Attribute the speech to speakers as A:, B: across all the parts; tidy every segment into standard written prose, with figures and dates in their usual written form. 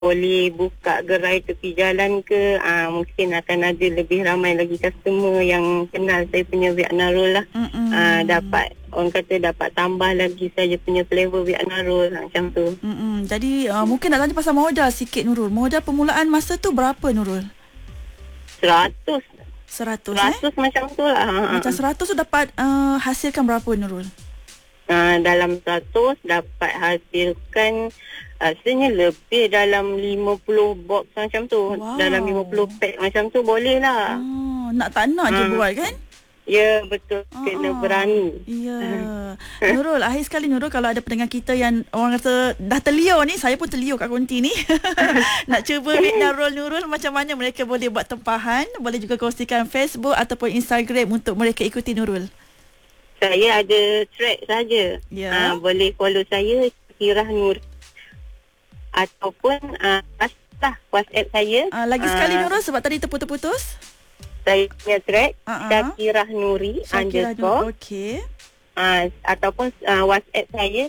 A: boleh buka gerai tepi jalan ke, mungkin akan ada lebih ramai lagi customer yang kenal saya punya Vietnam roll lah. Dapat, orang kata dapat tambah lagi saya punya flavor Vietnam roll macam tu.
B: Jadi mungkin nak tanya pasal modal sikit, Nurul. Modal permulaan masa tu berapa, Nurul?
A: 100
B: macam
A: tu lah.
B: Macam 100 tu dapat hasilkan berapa, Nurul?
A: Dalam 100 dapat hasilkan rasanya lebih dalam 50 box macam tu. Dalam 50 pack macam tu boleh lah.
B: Nak tak nak je buat kan?
A: Ya, betul. Kena berani.
B: Ya. Nurul, akhir sekali Nurul, kalau ada pendengar kita yang orang kata dah terliur ni, saya pun terliur kat konti ni. Nak cuba Vietnam roll Nurul, macam mana mereka boleh buat tempahan? Boleh juga kongsikan Facebook ataupun Instagram untuk mereka ikuti, Nurul.
A: Saya ada track saja. Boleh follow saya, Kirah Nur. Ataupun WhatsApp saya.
B: Lagi sekali Nurul, sebab tadi terputus-putus.
A: Saya punya track Syakirah Nuri _
B: Okey.
A: Ataupun WhatsApp saya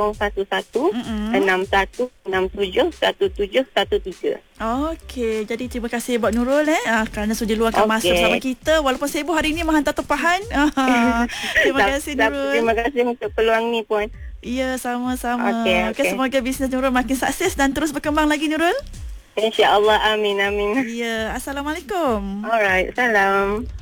A: 01161671713.
B: Okey, jadi terima kasih buat Nurul kerana sudi luangkan masa bersama kita walaupun sibuk hari ini menghantar tempahan. Terima kasih Nurul.
A: Terima kasih untuk peluang ni pun.
B: Ya, sama-sama. Okey, semoga bisnes Nurul makin sukses dan terus berkembang lagi, Nurul.
A: InsyaAllah, amin.
B: Ya, Assalamualaikum.
A: Alright, salam.